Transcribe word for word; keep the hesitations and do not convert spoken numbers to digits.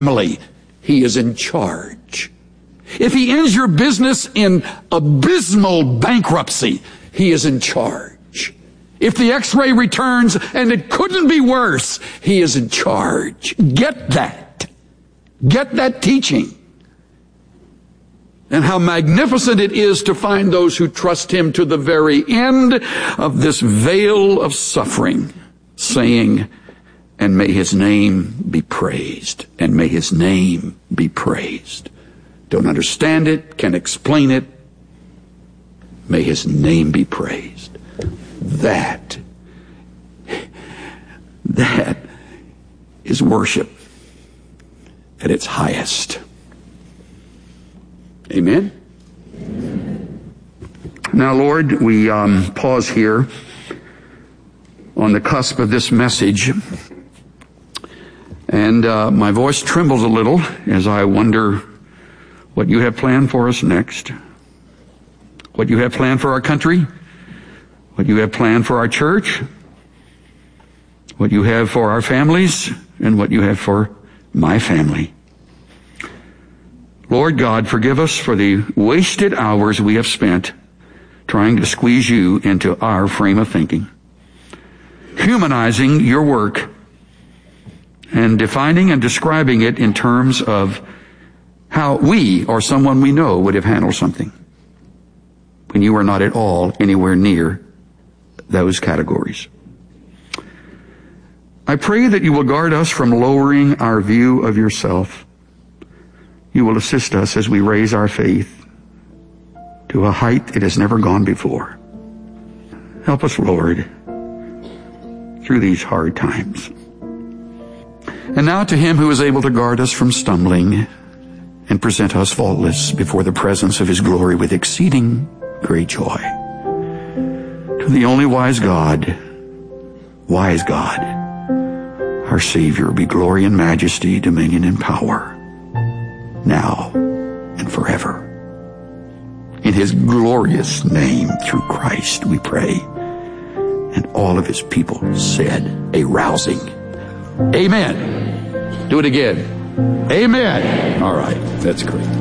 family, He is in charge. If He ends your business in abysmal bankruptcy, He is in charge. If the x-ray returns and it couldn't be worse, He is in charge. Get that. Get that teaching. And how magnificent it is to find those who trust Him to the very end of this veil of suffering, saying, and may His name be praised, and may His name be praised. Don't understand it, can't explain it. May His name be praised. That, that is worship at its highest. Amen? Now, Lord, we um, pause here on the cusp of this message. And uh, my voice trembles a little as I wonder what You have planned for us next. What You have planned for our country. What You have planned for our church. What You have for our families. And what You have for my family. Lord God, forgive us for the wasted hours we have spent trying to squeeze You into our frame of thinking, humanizing Your work, and defining and describing it in terms of how we or someone we know would have handled something, when You are not at all anywhere near those categories. I pray that You will guard us from lowering our view of Yourself. You will assist us as we raise our faith to a height it has never gone before. Help us, Lord, through these hard times. And now to Him who is able to guard us from stumbling and present us faultless before the presence of His glory with exceeding great joy. To the only wise God, wise God, our Savior, be glory and majesty, dominion and power, now and forever. In His glorious name, through Christ, we pray. And all of His people said a rousing amen. Do it again. Amen. All right, that's great.